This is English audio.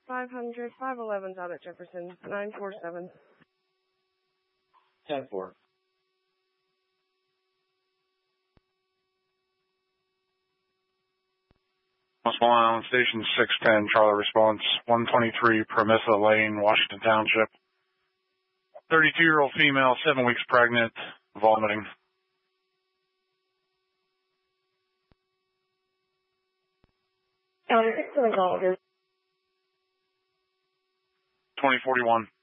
500, 511's out at Jefferson, 947. 10-4. Multiple Island Station 610, Charlie response, 123 Promissa Lane, Washington Township. 32-year-old female, 7 weeks pregnant, vomiting. It's 2041.